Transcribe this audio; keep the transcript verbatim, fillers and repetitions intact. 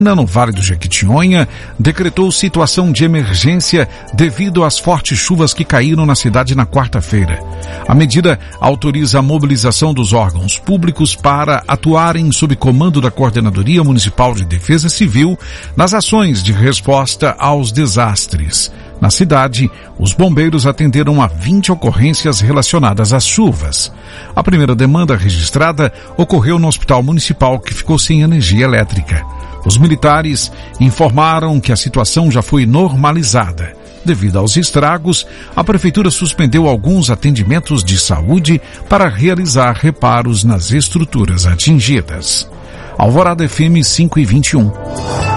no Vale do Jequitinhonha, decretou situação de emergência devido às fortes chuvas que caíram na cidade na quarta-feira. A medida autoriza a mobilização dos órgãos públicos para atuarem sob comando da Coordenadoria Municipal de Defesa Civil nas ações de resposta aos desastres. Na cidade, os bombeiros atenderam a vinte ocorrências relacionadas às chuvas. A primeira demanda registrada ocorreu no Hospital Municipal, que ficou sem energia elétrica. Os militares informaram que a situação já foi normalizada. Devido aos estragos, a Prefeitura suspendeu alguns atendimentos de saúde para realizar reparos nas estruturas atingidas. Alvorada F M cinco e vinte e um.